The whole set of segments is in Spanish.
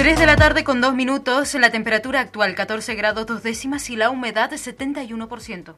3 de la tarde con 2 minutos, la temperatura actual 14 grados 2 décimas y la humedad 71%.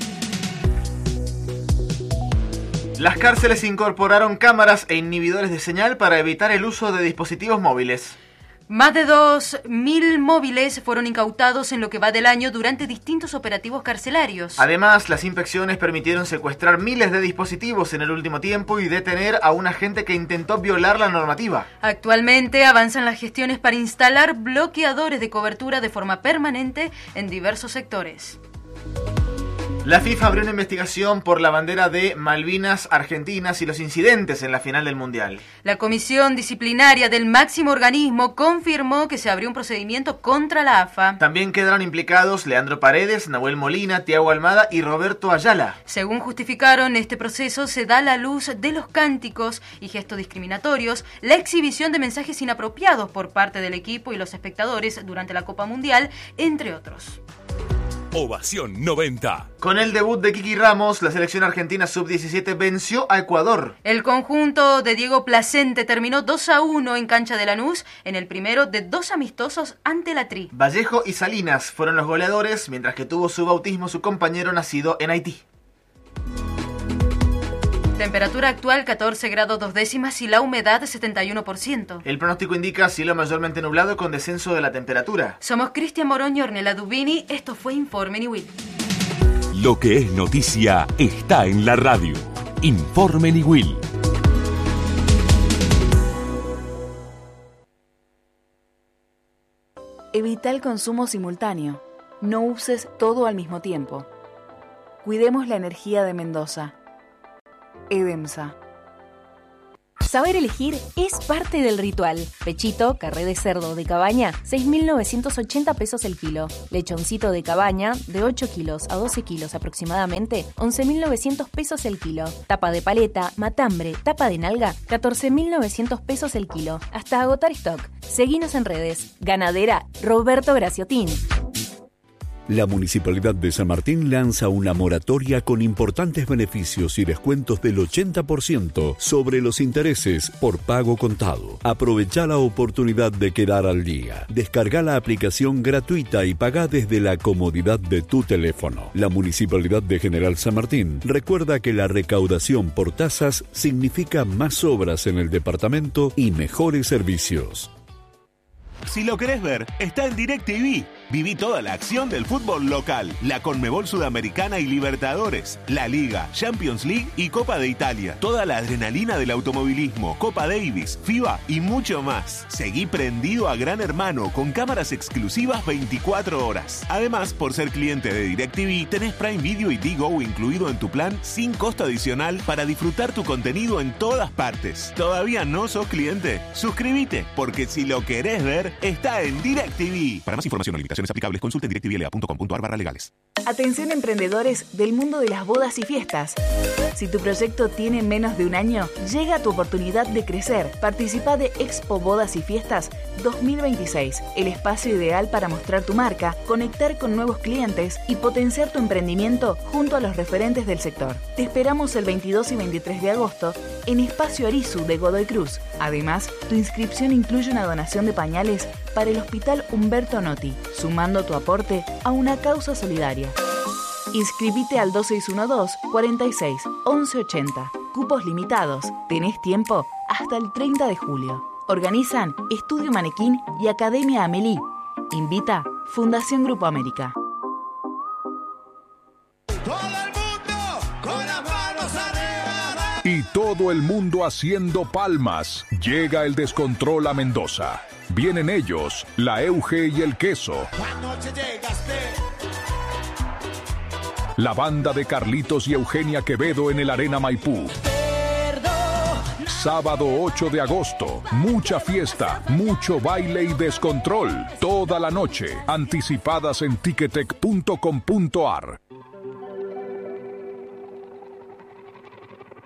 Las cárceles incorporaron cámaras e inhibidores de señal para evitar el uso de dispositivos móviles. Más de 2.000 móviles fueron incautados en lo que va del año durante distintos operativos carcelarios. Además, las inspecciones permitieron secuestrar miles de dispositivos en el último tiempo y detener a un agente que intentó violar la normativa. Actualmente avanzan las gestiones para instalar bloqueadores de cobertura de forma permanente en diversos sectores. La FIFA abrió una investigación por la bandera de Malvinas Argentinas y los incidentes en la final del Mundial. La comisión disciplinaria del máximo organismo confirmó que se abrió un procedimiento contra la AFA. También quedaron implicados Leandro Paredes, Nahuel Molina, Thiago Almada y Roberto Ayala. Según justificaron, este proceso se da a la luz de los cánticos y gestos discriminatorios, la exhibición de mensajes inapropiados por parte del equipo y los espectadores durante la Copa Mundial, entre otros. Ovación 90. Con el debut de Kiki Ramos, la selección argentina sub-17 venció a Ecuador. El conjunto de Diego Placente terminó 2-1 en cancha de Lanús, en el primero de 2 amistosos ante la Tri. Vallejo y Salinas fueron los goleadores, mientras que tuvo su bautismo su compañero nacido en Haití. Temperatura actual 14 grados 2 décimas y la humedad 71%. El pronóstico indica cielo mayormente nublado con descenso de la temperatura. Somos Cristian Moroño y Ornella Dubini. Esto fue Informe Niwil. Lo que es noticia está en la radio. Informe Niwil. Evita el consumo simultáneo. No uses todo al mismo tiempo. Cuidemos la energía de Mendoza. EDEMSA. Saber elegir es parte del ritual. Pechito, carré de cerdo de cabaña, 6.980 pesos el kilo. Lechoncito de cabaña, de 8 kilos a 12 kilos aproximadamente, 11.900 pesos el kilo. Tapa de paleta, matambre, tapa de nalga, 14.900 pesos el kilo. Hasta agotar stock. Seguinos en redes. Ganadera Roberto Graciotín. La Municipalidad de San Martín lanza una moratoria con importantes beneficios y descuentos del 80% sobre los intereses por pago contado. Aprovecha la oportunidad de quedar al día. Descarga la aplicación gratuita y paga desde la comodidad de tu teléfono. La Municipalidad de General San Martín recuerda que la recaudación por tasas significa más obras en el departamento y mejores servicios. Si lo querés ver, está en DirecTV. Viví toda la acción del fútbol local, la Conmebol Sudamericana y Libertadores, la Liga, Champions League y Copa de Italia. Toda la adrenalina del automovilismo, Copa Davis, FIBA y mucho más. Seguí prendido a Gran Hermano con cámaras exclusivas 24 horas. Además, por ser cliente de DirecTV, tenés Prime Video y Digo incluido en tu plan sin costo adicional para disfrutar tu contenido en todas partes. ¿Todavía no sos cliente? Suscríbete, porque si lo querés ver, está en DirecTV. Para más información o limitaciones aplicables, consulte en directvla.com.ar/legales. Atención emprendedores del mundo de las bodas y fiestas. Si tu proyecto tiene menos de un año, llega tu oportunidad de crecer. Participa de Expo Bodas y Fiestas 2026, el espacio ideal para mostrar tu marca, conectar con nuevos clientes y potenciar tu emprendimiento junto a los referentes del sector. Te esperamos el 22 y 23 de agosto en Espacio Arizu de Godoy Cruz. Además, tu inscripción incluye una donación de pañales para el Hospital Humberto Notti, sumando tu aporte a una causa solidaria. Inscribite al 2612-46-1180. Cupos limitados. Tenés tiempo hasta el 30 de julio. Organizan Estudio Manequín y Academia Amelie. Invita Fundación Grupo América. Y todo el mundo haciendo palmas. Llega el descontrol a Mendoza. Vienen ellos, la Euge y el Queso. La banda de Carlitos y Eugenia Quevedo en el Arena Maipú. Sábado 8 de agosto, mucha fiesta, mucho baile y descontrol. Toda la noche, anticipadas en ticketek.com.ar.